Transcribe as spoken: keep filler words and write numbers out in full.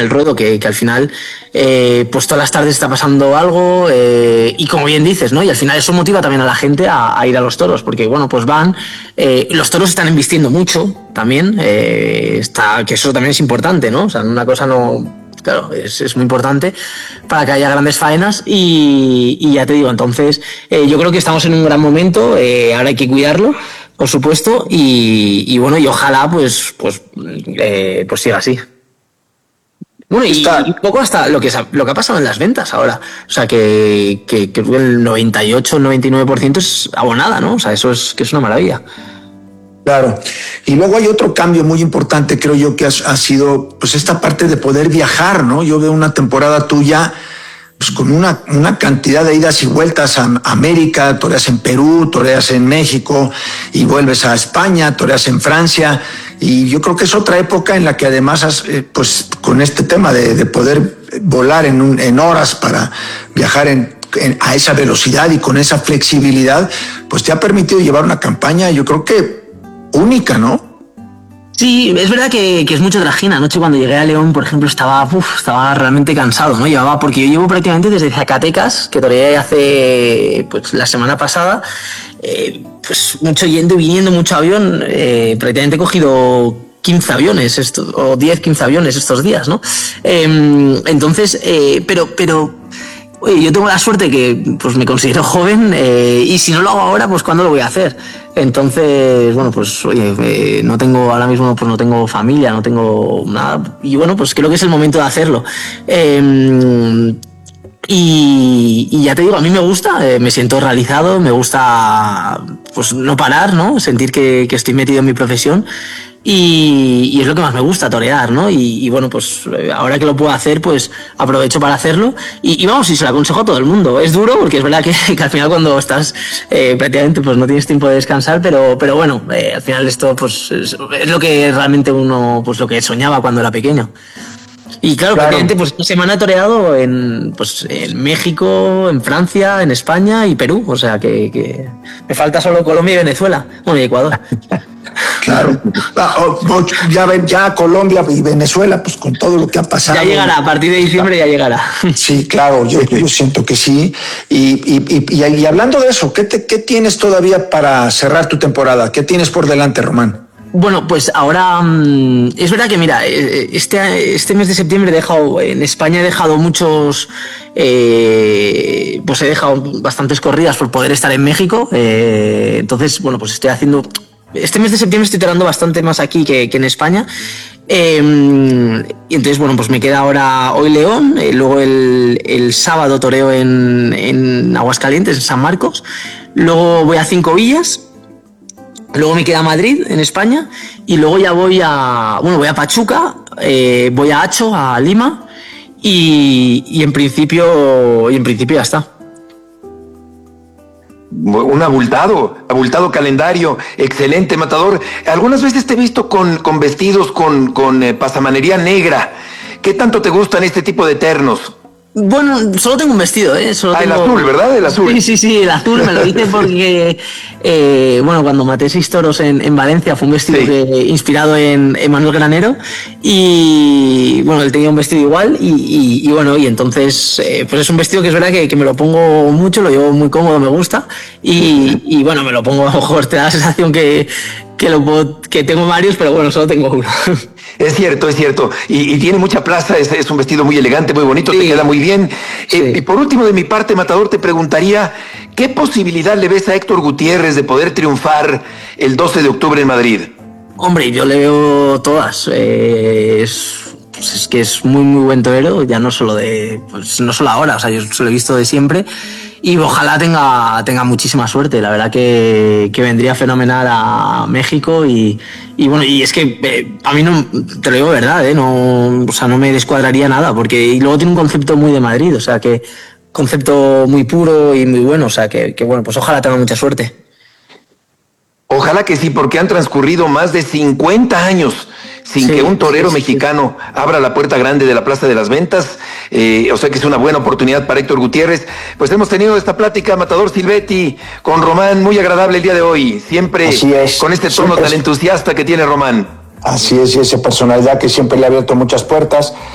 el ruedo, que, que al final eh, pues todas las tardes está pasando algo eh, y como bien dices, ¿no? Y al final eso motiva también a la gente a, a ir a los toros, porque bueno, pues van, eh, los toros están invirtiendo mucho también, eh, está, que eso también es importante, ¿no? O sea, una cosa no... Claro, es, es muy importante para que haya grandes faenas y, y ya te digo, entonces eh, yo creo que estamos en un gran momento, eh, ahora hay que cuidarlo, por supuesto, y, y bueno, y ojalá pues pues eh, pues siga así. Bueno, y, y un poco hasta lo que, lo que ha pasado en las ventas ahora, o sea, que, que, que el noventa y ocho, noventa y nueve por ciento es abonada, ¿no? O sea, eso es que es una maravilla. Claro. Y luego hay otro cambio muy importante, creo yo, que ha, ha sido pues esta parte de poder viajar, ¿no? Yo veo una temporada tuya pues con una, una cantidad de idas y vueltas a América, toreas en Perú, toreas en México y vuelves a España, toreas en Francia. Y yo creo que es otra época en la que además has, eh, pues con este tema de, de poder volar en, un, en horas para viajar en En, a esa velocidad y con esa flexibilidad, pues te ha permitido llevar una campaña, yo creo que única, ¿no? Sí, es verdad que, que es mucho trajín. Anoche cuando llegué a León, por ejemplo, estaba, uf, estaba realmente cansado, ¿no? Llevaba, porque yo llevo prácticamente desde Zacatecas, que toreé hace, pues, la semana pasada, eh, pues mucho yendo y viniendo, mucho avión, eh, prácticamente he cogido quince aviones, esto, o diez, quince aviones estos días, ¿no? Eh, entonces, eh, pero, pero, oye, yo tengo la suerte que pues me considero joven eh, y si no lo hago ahora, pues ¿cuándo lo voy a hacer? Entonces, bueno, pues oye, eh, no tengo ahora mismo, pues no tengo familia, no tengo nada y bueno, pues creo que es el momento de hacerlo. Eh, y, y ya te digo, a mí me gusta, eh, me siento realizado, me gusta pues no parar, ¿no? Sentir que, que estoy metido en mi profesión. Y, y es lo que más me gusta, torear, ¿no? Y, y bueno, pues ahora que lo puedo hacer, pues aprovecho para hacerlo. Y, y vamos, y se lo aconsejo a todo el mundo. Es duro porque es verdad que, que al final cuando estás eh, prácticamente pues no tienes tiempo de descansar, pero, pero bueno, eh, al final esto pues es, es lo que realmente uno, pues lo que soñaba cuando era pequeño. Y claro, claro. prácticamente pues esta semana he toreado en, pues, en México, en Francia, en España y Perú. O sea que, que me falta solo Colombia y Venezuela. Bueno, y Ecuador. Claro, ya ven, ya Colombia y Venezuela, pues con todo lo que ha pasado. Ya llegará, a partir de diciembre ya llegará. Sí, claro, yo, yo siento que sí. Y, y, y, y hablando de eso, ¿qué, te, ¿qué tienes todavía para cerrar tu temporada? ¿Qué tienes por delante, Román? Bueno, pues ahora um, es verdad que mira, este, este mes de septiembre he dejado, en España he dejado muchos, eh, pues he dejado bastantes corridas por poder estar en México. Eh, entonces, bueno, pues estoy haciendo... Este mes de septiembre estoy toreando bastante más aquí que, que en España. Eh, y entonces, bueno, pues me queda ahora hoy León, eh, luego el, el sábado toreo en, en Aguascalientes, en San Marcos, luego voy a Cinco Villas, luego me queda Madrid, en España, y luego ya voy a, bueno, voy a Pachuca, eh, voy a Acho, a Lima, y, y en principio, y en principio ya está. Un abultado, abultado calendario, excelente, Matador. Algunas veces te he visto con, con vestidos con, con eh, pasamanería negra. ¿Qué tanto te gustan este tipo de ternos? Bueno, solo tengo un vestido, ¿eh? Solo ah, tengo... el azul, ¿verdad? El azul. Sí, sí, sí, el azul me lo hice porque, eh, bueno, cuando maté seis toros en, en Valencia fue un vestido sí. que, inspirado en, en Manuel Granero y, bueno, él tenía un vestido igual y, y, y bueno, y entonces, eh, pues es un vestido que es verdad que, que me lo pongo mucho, lo llevo muy cómodo, me gusta y, y bueno, me lo pongo, a lo mejor te da la sensación que, que, lo puedo, que tengo varios, pero bueno, solo tengo uno. Es cierto, es cierto. Y, y tiene mucha plaza, es, es un vestido muy elegante, muy bonito, sí. te queda muy bien. Sí. Eh, y por último, de mi parte, Matador, te preguntaría, ¿qué posibilidad le ves a Héctor Gutiérrez de poder triunfar el doce de octubre en Madrid? Hombre, yo le veo todas. Eh, es, pues es que es muy, muy buen torero, ya no solo de, pues no solo ahora, o sea, yo se lo he visto de siempre. Y ojalá tenga, tenga muchísima suerte. La verdad que, que vendría fenomenal a México y, y bueno, y es que eh, a mí no, te lo digo de verdad, eh, no, o sea, no me descuadraría nada, porque y luego tiene un concepto muy de Madrid, o sea, que concepto muy puro y muy bueno, o sea, que, que bueno, pues ojalá tenga mucha suerte. Ojalá que sí, porque han transcurrido más de cincuenta años sin sí, que un torero sí, sí, mexicano sí. abra la puerta grande de la Plaza de las Ventas, eh, o sea que es una buena oportunidad para Héctor Gutiérrez. Pues hemos tenido esta plática, Matador Silvetti, con Román, muy agradable el día de hoy, siempre con este tono tan entusiasta que tiene Román. Así es, y esa personalidad que siempre le ha abierto muchas puertas.